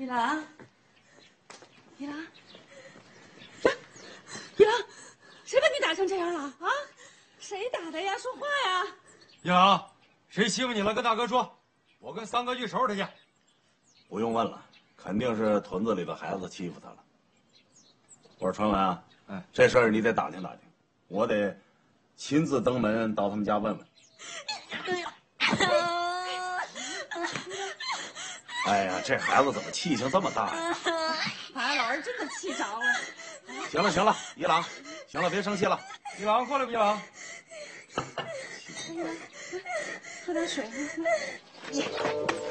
一郎，一郎，一郎，谁把你打成这样了啊？谁打的呀？说话呀！ 一郎，谁欺负你了？跟大哥说，我跟三哥去收拾他去。 不用问了，肯定是屯子里的孩子欺负他了。我说传文啊，这事儿你得打听打听，我得亲自登门到他们家问问。哎呀，这孩子怎么气性这么大呀？ 把俺老人真的气着了。 行了行了，一郎，行了，别生气了。 一郎，过来吧，一郎。 一郎，喝点水。